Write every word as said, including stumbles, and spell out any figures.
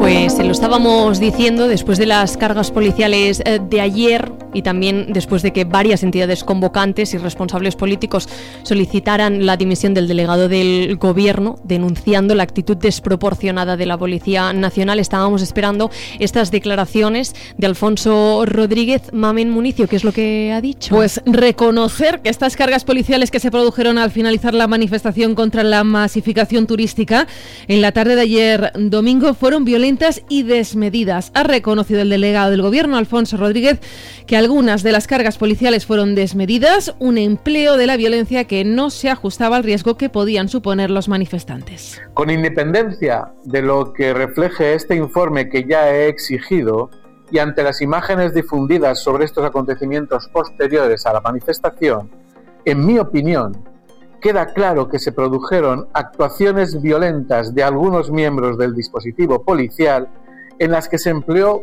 Pues se lo estábamos diciendo después de las cargas policiales de ayer y también después de que varias entidades convocantes y responsables políticos solicitaran la dimisión del delegado del gobierno denunciando la actitud desproporcionada de la Policía Nacional. Estábamos esperando estas declaraciones de Alfonso Rodríguez. Mamen Municio, ¿qué es lo que ha dicho? Pues reconocer que estas cargas policiales que se produjeron al finalizar la manifestación contra la masificación turística en la tarde de ayer domingo fueron violentas y desmedidas. Ha reconocido el delegado del gobierno, Alfonso Rodríguez, que algunas de las cargas policiales fueron desmedidas, un empleo de la violencia que no se ajustaba al riesgo que podían suponer los manifestantes. Con independencia de lo que refleje este informe que ya he exigido y ante las imágenes difundidas sobre estos acontecimientos posteriores a la manifestación, en mi opinión, queda claro que se produjeron actuaciones violentas de algunos miembros del dispositivo policial en las que se empleó